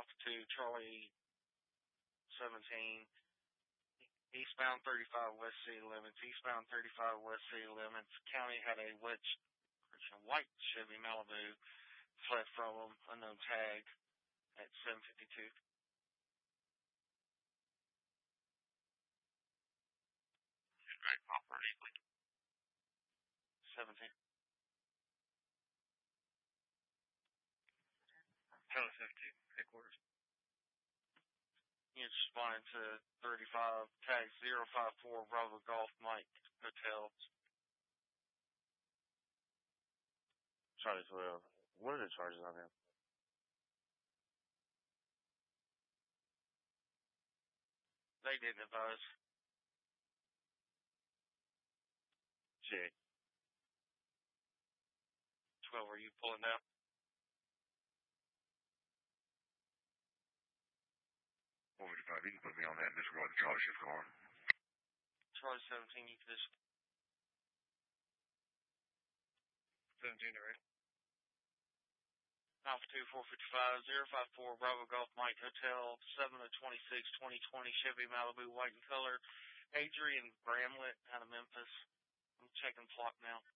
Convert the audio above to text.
Alpha 2, Charlie 17, eastbound 35 West City Limits, eastbound 35 West City Limits. County had a white Chevy Malibu fled from them, unknown tag, at 7:52. Right, property. 17. Charlie 17, headquarters. Units responding to 35, tag 054 Bravo Golf Mike Hotel. Charlie 12. What are the charges on him? They didn't advise. Check. 12, are you pulling down? You can put me on that and disregard the Charlie shift car. Charlie 17, you can just 17, right? Alpha 2, 455, 054 Bravo Golf Mike Hotel, 7/26/2020, Chevy Malibu, white in color. Adrian Bramlett out of Memphis. I'm checking clock now.